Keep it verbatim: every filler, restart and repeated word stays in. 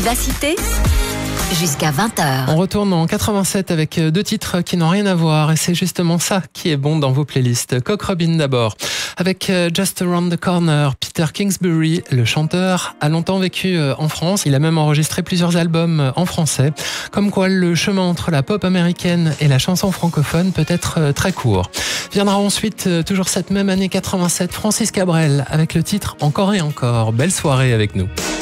Vivacité jusqu'à vingt heures. On retourne en quatre-vingt-sept avec deux titres qui n'ont rien à voir et c'est justement ça qui est bon dans vos playlists. Cock Robin d'abord, avec Just Around the Corner. Peter Kingsbury, le chanteur, a longtemps vécu en France. Il a même enregistré plusieurs albums en français. Comme quoi le chemin entre la pop américaine et la chanson francophone peut être très court. Viendra ensuite, toujours cette même année quatre-vingt-sept, Francis Cabrel avec le titre Encore et encore. Belle soirée avec nous.